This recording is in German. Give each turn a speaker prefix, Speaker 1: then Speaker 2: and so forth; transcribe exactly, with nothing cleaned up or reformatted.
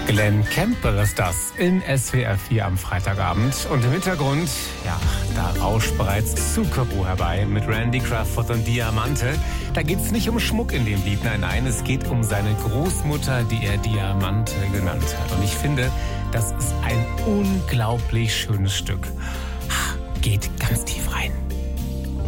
Speaker 1: Glenn Campbell ist das in S W R vier am Freitagabend. Und im Hintergrund, ja, da rauscht bereits Zucchero herbei mit Randy Crawford und Diamante. Da geht's nicht um Schmuck in dem Lied, nein, nein, es geht um seine Großmutter, die er Diamante genannt hat. Und ich finde, das ist ein unglaublich schönes Stück. Geht ganz tief rein.